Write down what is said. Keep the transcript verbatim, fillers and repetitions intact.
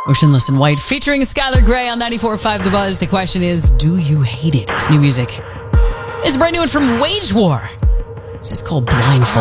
Motionless in White, featuring Skylar Grey on ninety-four point five The Buzz. The question is, do you hate it? It's new music. It's brand new one from Wage War. This is called Blindfold.